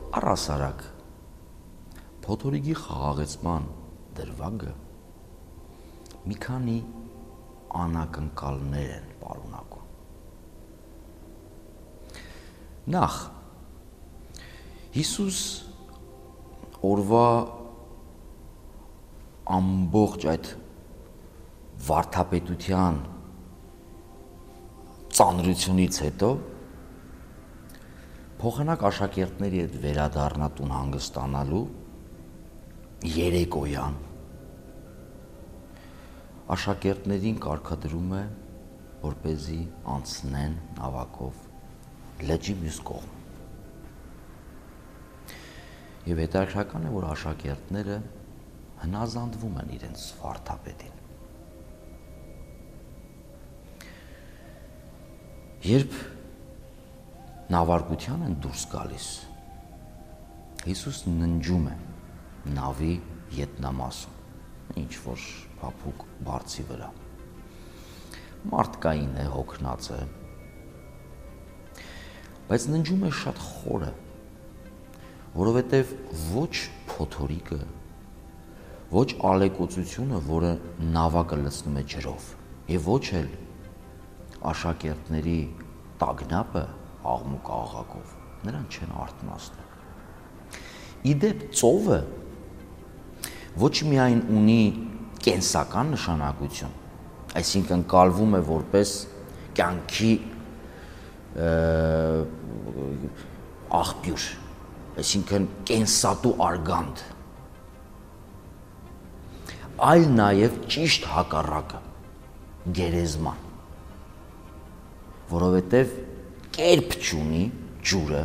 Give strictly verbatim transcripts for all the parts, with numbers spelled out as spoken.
առասարակ փոթորիկի խաղաղեցման դրվագը մի քանի անակնկալներ են պարունակում։ Նախ Հիսուս օրվա ամբողջ այդ վարդապետության ծանրությունից հետո փոխանակ աշակերտների հետ վերադառնա տուն հանգստանալու երեկոյան աշակերտներին կարգադրում է, որպեսզի անցնեն նավակով լճի մյուս կողմ։ Եվ հետաքրքրական է, որ աշակերտները հնազանդվում են իրենց վարդապետին։ Երբ նավարկության են դուրս գալիս, Հիսուս ննջում է նավի ետնամասում, ինչ որ փափուկ բարձի վրա։ Մարդկային է, հոգնած է, բայց ննջում է շատ խորը, որովհետև ոչ փոթորիկը, ոչ ալեկոծությունը, որը նավակը լցնում է ջրով, եւ ոչ էլ աշակերտների տագնապը աղմուկ աղաղակով նրան չեն արթնացնում։ Իդեպ ծովը ոչ միայն ունի կենսական նշանակություն, այսինքն կալվում է որպես կյանքի աղբյուր, այսինքն կենսատու արգանդ, այլ նաև ճիշտ հակառակը, գերեզման, որովհետև կերպ չունի ջուրը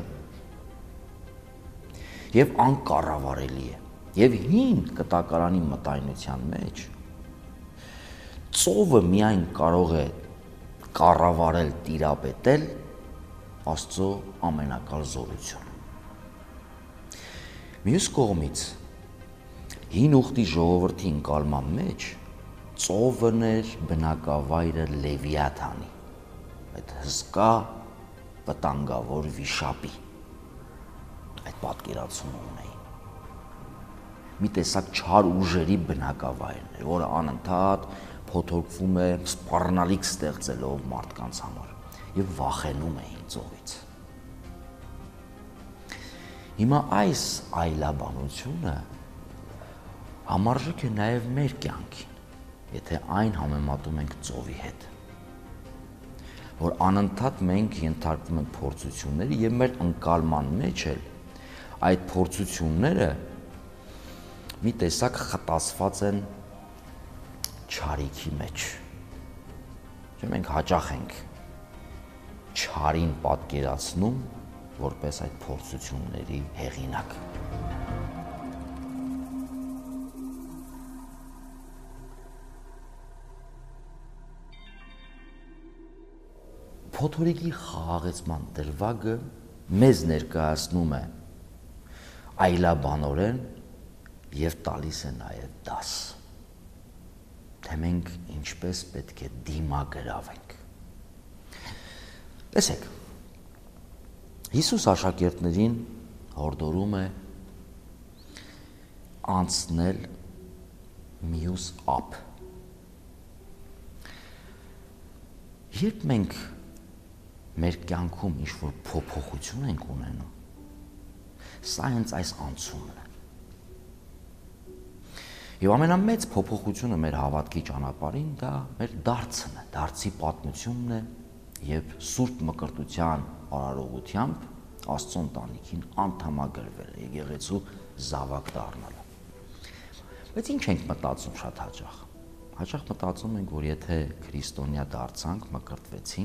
և անկառավարելի է, և հին կտակարանի մտայնության մեջ ծովը միայն կարող է կառավարել, տիրապետել Աստծո ամենակալ զորությունը։ Մյուս կողմից հին ուխտի ժողովրդի ընկալման մեջ ծովն էր բնակավայրը Լևիաթանի, այդ հսկա վտանգավոր վիշապի, այդ պատկերացումը ունեին։ Մի տեսակ չար ուժերի բնակավայրն էր, որը անընդհատ փոթորկվում է սպառնալիք ստեղծելով մարդկանց համար և վախենում էին ծովից։ Հիմա այս այլաբանությունը համարժեք է նաև մեր կյանքին, եթե այն համեմատում ենք ծովի հետ, որ անընդհատ մենք ենթարկվում ենք փորձությունների և մեր ընկալման մեջ էլ այդ փորձությունները մի տեսակ խտասված են չարիքի մեջ։ Մենք հաճախ ենք չարին պատկերացնում որպես այդ փորձությունների հեղինակ։ Փոթորիկի խաղաղեցման դրվագը մեզ ներկայացնում է այլաբանորեն և տալիս է նաև դաս, թե մենք ինչպես պետք է դիմագրավենք։ Տեսեք, Հիսուս աշակերտներին հորդորում է անցնել մյուս ափ։ Երբ մենք մեր կյանքում ինչ-որ փոփոխություն ենք ունենում, սա հենց այս անցումն է։ Եվ ամենամեծ փոփոխությունը մեր հավատքի ճանապարհին դա մեր դարձն է, դարձի պատմությունն է և սուրբ մկրտության արարողությամբ Աստծո ընտանիքին անդամագրվել է, եկեղեցու զավակ դառնալը։ Բայց ինչ ենք մտածում շատ հաճախ։ Հաճախ մտածում ենք, որ եթե քրիստոնյա դարձանք, մկրտվեցինք,